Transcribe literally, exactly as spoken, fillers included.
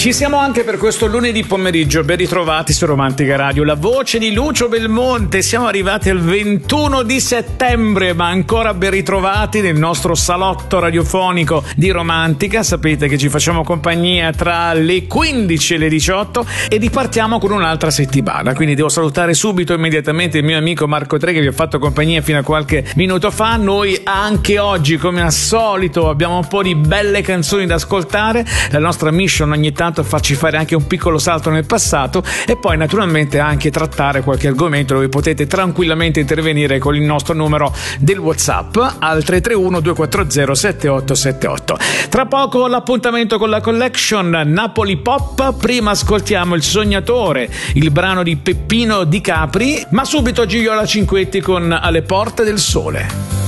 Ci siamo anche per questo lunedì pomeriggio, ben ritrovati su Romantica Radio, la voce di Lucio Belmonte. Siamo arrivati al ventuno di settembre, ma ancora ben ritrovati nel nostro salotto radiofonico di Romantica. Sapete che ci facciamo compagnia tra le quindici e le diciotto e ripartiamo con un'altra settimana, quindi devo salutare subito immediatamente il mio amico Marco Tre che vi ha fatto compagnia fino a qualche minuto fa. Noi anche oggi, come al solito, abbiamo un po' di belle canzoni da ascoltare. La nostra mission ogni tanto farci fare anche un piccolo salto nel passato e poi naturalmente anche trattare qualche argomento dove potete tranquillamente intervenire con il nostro numero del WhatsApp al tre tre uno due quattro zero sette otto sette otto. Tra poco l'appuntamento con la collection Napoli Pop. Prima ascoltiamo Il Sognatore, il brano di Peppino Di Capri, ma subito Gigliola Cinquetti con Alle porte del sole.